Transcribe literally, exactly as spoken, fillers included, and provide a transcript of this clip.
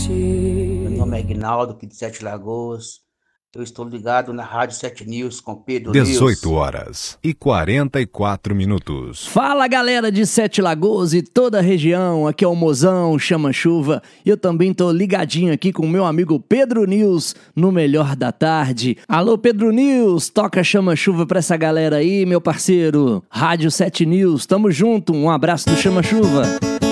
Meu nome é Ignaldo, aqui de Sete Lagoas. Eu estou ligado na Rádio Sete News com Pedro dezoito News. horas e quarenta e quatro minutos. Fala, galera de Sete Lagoas e toda a região, aqui é o Mozão, Chama Chuva, e eu também tô ligadinho aqui com o meu amigo Pedro News, no Melhor da Tarde. Alô, Pedro News, toca Chama Chuva pra essa galera aí, meu parceiro. Rádio Sete News, tamo junto, um abraço do Chama Chuva.